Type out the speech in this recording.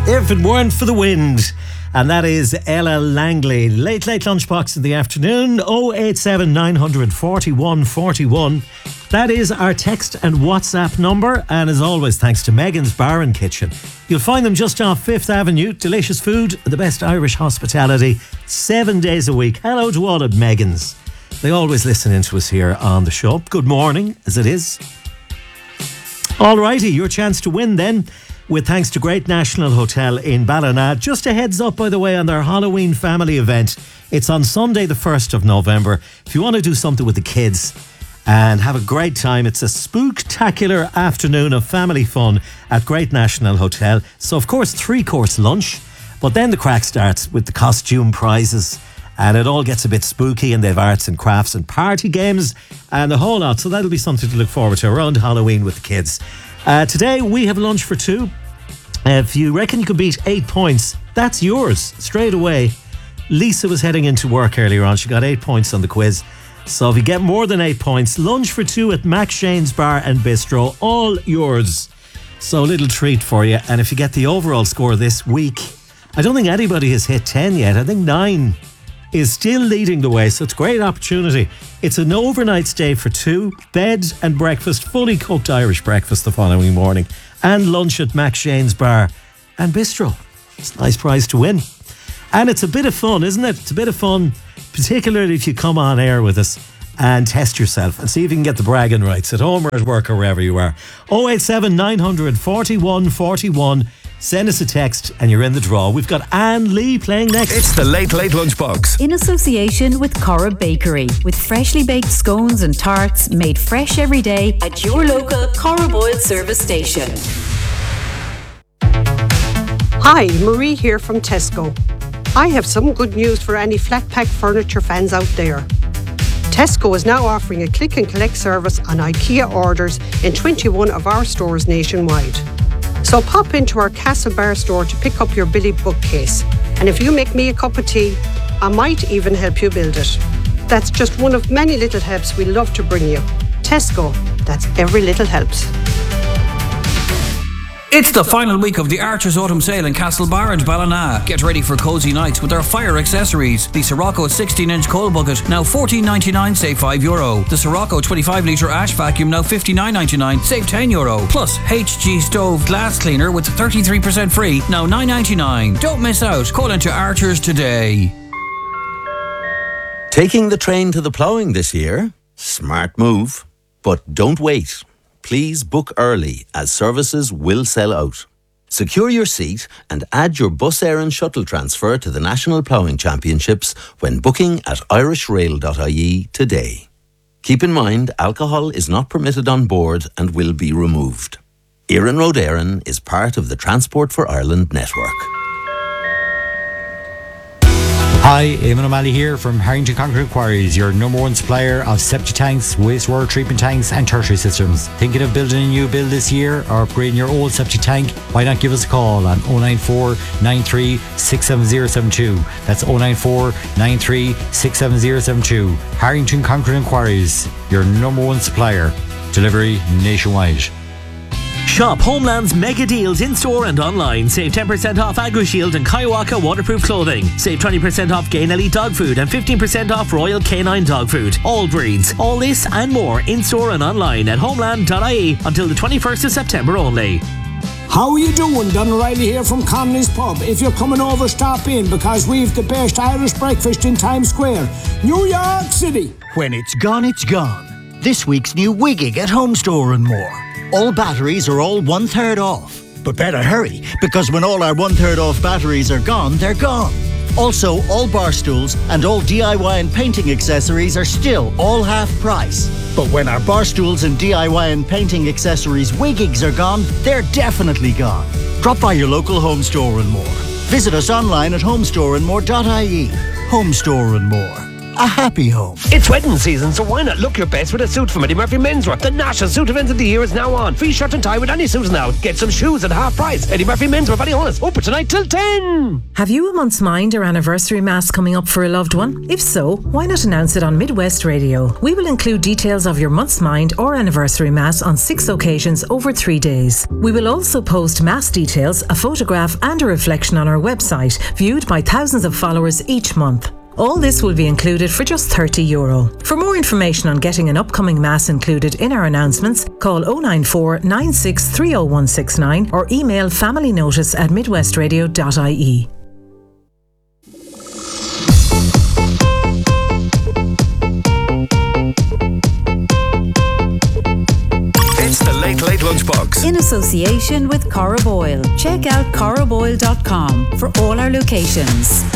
If It Weren't for the Wind. And that is Ella Langley. Late lunchbox in the afternoon. 087 941 41. That is our text and WhatsApp number. And as always, thanks to Megan's Bar and Kitchen. You'll find them just off 5th Avenue. Delicious food, the best Irish hospitality, 7 days a week. Hello to all at Megan's. They always listen in to us here on the show. Good morning, as it is. Alrighty, your chance to win then, with thanks to Great National Hotel in Ballina. Just a heads up, by the way, on their Halloween family event. It's on Sunday the 1st of November. If you want to do something with the kids and have a great time, it's a spooktacular afternoon of family fun at Great National Hotel. So, of course, 3-course lunch, but then the crack starts with the costume prizes. And it all gets a bit spooky, and they have arts and crafts and party games and the whole lot. So that'll be something to look forward to around Halloween with the kids. Today we have lunch for 2. If you reckon you could beat 8 points, that's yours straight away. Lisa was heading into work earlier on. She got 8 points on the quiz. So if you get more than 8 points, lunch for 2 at Mac Shane's Bar and Bistro, all yours. So a little treat for you. And if you get the overall score this week, I don't think anybody has hit 10 yet. I think 9 is still leading the way, so it's a great opportunity. It's an overnight stay for 2, bed and breakfast, fully cooked Irish breakfast the following morning, and lunch at Mac Shane's Bar and Bistro. It's a nice prize to win. And it's a bit of fun, isn't it? It's a bit of fun, particularly if you come on air with us and test yourself and see if you can get the bragging rights at home or at work or wherever you are. 087 941 41. Send us a text and you're in the draw. We've got Anne Lee playing next. It's the Late Lunchbox. In association with Corra Bakery, with freshly baked scones and tarts made fresh every day at your local Corra Boyle service station. Hi, Marie here from Tesco. I have some good news for any flat pack furniture fans out there. Tesco is now offering a click and collect service on IKEA orders in 21 of our stores nationwide. So pop into our Castlebar store to pick up your Billy bookcase. And if you make me a cup of tea, I might even help you build it. That's just one of many little helps we love to bring you. Tesco, that's every little helps. It's the final week of the Archer's Autumn Sale in Castlebar and Ballina. Get ready for cosy nights with our fire accessories. The Sirocco 16-inch coal bucket, now $14.99, save €5. The Sirocco 25-litre ash vacuum, now $59.99, save €10. Plus, HG stove glass cleaner with 33% free, now $9.99. Don't miss out. Call into Archer's today. Taking the train to the ploughing this year? Smart move. But don't wait. Please book early, as services will sell out. Secure your seat and add your bus, air and shuttle transfer to the National Ploughing Championships when booking at irishrail.ie today. Keep in mind, alcohol is not permitted on board and will be removed. Éireann Road Éireann is part of the Transport for Ireland network. Hi, Eamon O'Malley here from Harrington Concrete Quarries, your number one supplier of septic tanks, wastewater treatment tanks and tertiary systems. Thinking of building a new build this year or upgrading your old septic tank? Why not give us a call on 094 93 67072. That's 094 93 67072. Harrington Concrete Quarries, your number one supplier. Delivery nationwide. Shop Homeland's mega deals in-store and online. Save 10% off AgriShield and Kaiwaka waterproof clothing. Save 20% off Gay Nelly dog food and 15% off Royal Canine dog food. All breeds. All this and more in-store and online at homeland.ie until the 21st of September only. How are you doing? Don O'Reilly here from Connolly's Pub. If you're coming over, stop in because we've the best Irish breakfast in Times Square, New York City. When it's gone, it's gone. This week's new Wigging at Home Store and more. All batteries are all 1/3 off. But better hurry, because when all our 1/3 off batteries are gone, they're gone. Also, all bar stools and all DIY and painting accessories are still all half price. But when our bar stools and DIY and painting accessories Wiggings are gone, they're definitely gone. Drop by your local Home Store and More. Visit us online at homestoreandmore.ie. Home Store and More. a happy home. It's wedding season, so why not look your best with a suit from Eddie Murphy Menswear? The national suit event of the year is now on. Free shirt and tie with any suit now. Get some shoes at half price. Eddie Murphy Menswear, Ballyhonest. Open tonight till 10. Have you a month's mind or anniversary mass coming up for a loved one? If so, why not announce it on Midwest Radio? We will include details of your month's mind or anniversary mass on 6 occasions over 3 days. We will also post mass details, a photograph and a reflection on our website, viewed by thousands of followers each month. All this will be included for just €30. For more information on getting an upcoming mass included in our announcements, call 094 96 30169 or email familynotice@midwestradio.ie. It's the Late Late Lunchbox. In association with Cora Boyle. Check out coraboyle.com for all our locations.